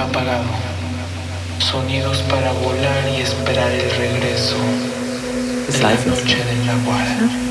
apagado, sonidos para volar y esperar el regreso This de la life is noche del jaguar.